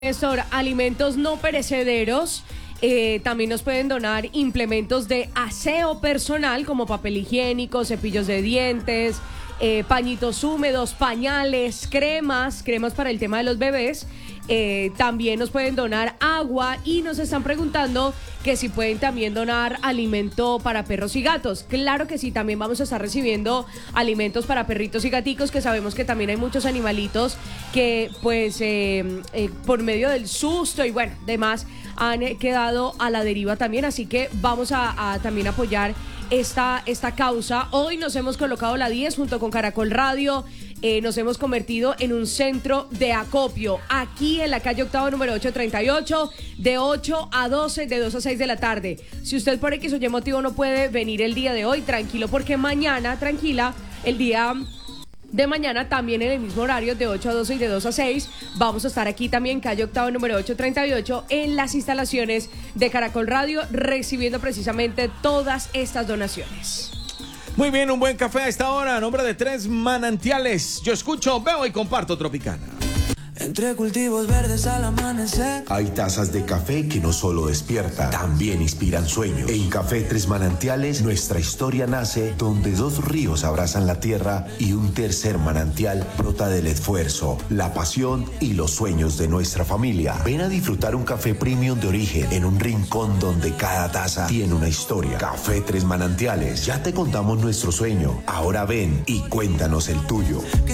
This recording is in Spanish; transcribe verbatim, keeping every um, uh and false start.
Néstor, alimentos no perecederos. Eh, también nos pueden donar implementos de aseo personal como papel higiénico, cepillos de dientes, eh, pañitos húmedos, pañales, cremas, cremas para el tema de los bebés. Eh, también nos pueden donar agua y nos están preguntando que si pueden también donar alimento para perros y gatos. Claro que sí, también vamos a estar recibiendo alimentos para perritos y gaticos, que sabemos que también hay muchos animalitos que pues eh, eh, por medio del susto y bueno, demás han eh, quedado a la deriva también, así que vamos a, a también apoyar esta, esta causa. Hoy nos hemos colocado la diez junto con Caracol Radio. Eh, nos hemos convertido en un centro de acopio aquí en la calle Octavo número ochocientos treinta y ocho, de ocho a doce, de dos a seis de la tarde. Si usted por X o Y motivo no puede venir el día de hoy, tranquilo, porque mañana, tranquila, el día de mañana también en el mismo horario de ocho a doce y de dos a seis vamos a estar aquí también calle Octavo número ochocientos treinta y ocho en las instalaciones de Caracol Radio recibiendo precisamente todas estas donaciones. Muy bien, un buen café a esta hora, a nombre de Tres Manantiales. Yo escucho, veo y comparto Tropicana. Entre cultivos verdes al amanecer. Hay tazas de café que no solo despiertan, también inspiran sueños. En Café Tres Manantiales, nuestra historia nace donde dos ríos abrazan la tierra y un tercer manantial brota del esfuerzo, la pasión y los sueños de nuestra familia. Ven a disfrutar un café premium de origen en un rincón donde cada taza tiene una historia. Café Tres Manantiales, ya te contamos nuestro sueño. Ahora ven y cuéntanos el tuyo.